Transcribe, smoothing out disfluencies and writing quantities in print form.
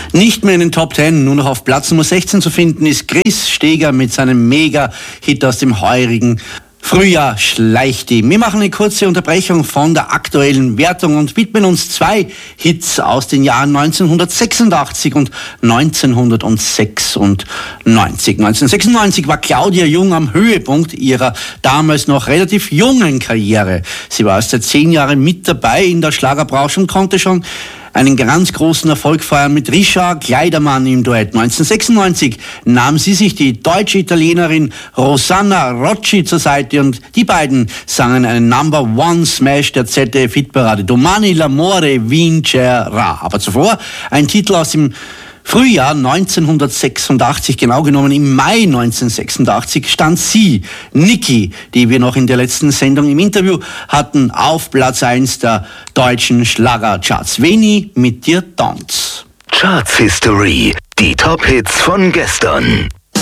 Nicht mehr in den Top 10, nur noch auf Platz Nummer 16 zu finden ist Chris Steger mit seinem Mega-Hit aus dem heurigen Frühjahr, Schleicht die. Wir machen eine kurze Unterbrechung von der aktuellen Wertung und widmen uns 2 Hits aus den Jahren 1986 und 1996. 1996 war Claudia Jung am Höhepunkt ihrer damals noch relativ jungen Karriere. Sie war erst seit 10 Jahren mit dabei in der Schlagerbranche und konnte schon einen ganz großen Erfolg feiern mit Richard Kleidermann im Duett. 1996 nahm sie sich die deutsche Italienerin Rosanna Rocci zur Seite und die beiden sangen einen Number-One-Smash der ZDF-Hitparade. Domani l'amore vincerà. Aber zuvor ein Titel aus dem Frühjahr 1986, genau genommen im Mai 1986, stand sie, Niki, die wir noch in der letzten Sendung im Interview hatten, auf Platz 1 der deutschen Schlagercharts. Veni mit dir tanz. Charts History, die Top-Hits von gestern.